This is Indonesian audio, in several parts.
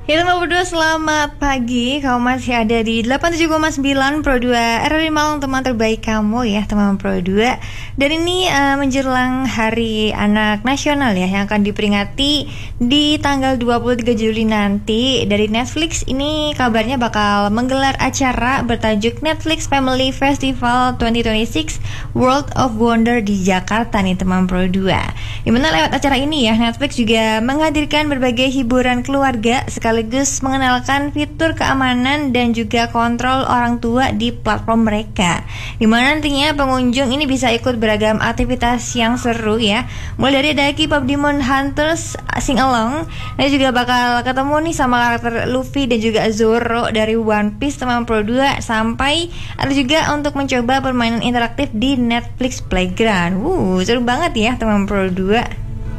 Ya teman berdua, selamat pagi. Kamu masih ada di 87,9 Pro 2 RRI Malang, teman terbaik kamu ya teman Pro 2. Dan ini menjelang Hari Anak Nasional ya, yang akan diperingati di tanggal 23 Juli nanti. Dari Netflix ini kabarnya bakal menggelar acara bertajuk Netflix Family Festival 2026 World of Wonder di Jakarta nih teman Pro 2. Dimana lewat acara ini ya, Netflix juga menghadirkan berbagai hiburan keluarga sekaligus mengenalkan fitur keamanan dan juga kontrol orang tua di platform mereka. Dimana nantinya pengunjung ini bisa ikut beragam aktivitas yang seru ya. Mulai dari ada K-pop Demon Hunters Sing Along, dan juga bakal ketemu nih sama karakter Luffy dan juga Zoro dari One Piece teman Pro 2, sampai ada juga untuk mencoba permainan interaktif di Netflix Playground. Seru banget ya teman Pro 2.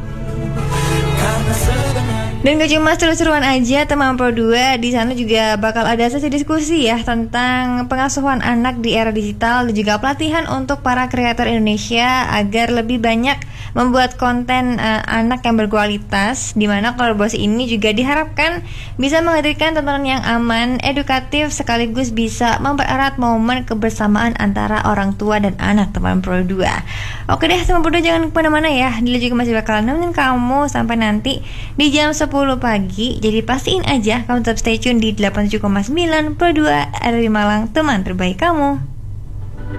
Dan gak cuma seru-seruan aja teman Pro 2, di sana juga bakal ada sesi diskusi ya tentang pengasuhan anak di era digital dan juga pelatihan untuk para kreator Indonesia agar lebih banyak membuat konten anak yang berkualitas, dimana kolaborasi ini juga diharapkan bisa menghadirkan tontonan yang aman, edukatif, sekaligus bisa mempererat momen kebersamaan antara orang tua dan anak teman Pro 2. Oke deh teman Pro 2, jangan kemana-mana ya, Dila juga masih bakal nemenin kamu sampai nanti di jam 10 pagi. Jadi pastiin aja kamu tetap stay tune di 87,9 Pro 2 RRI Malang, teman terbaik kamu.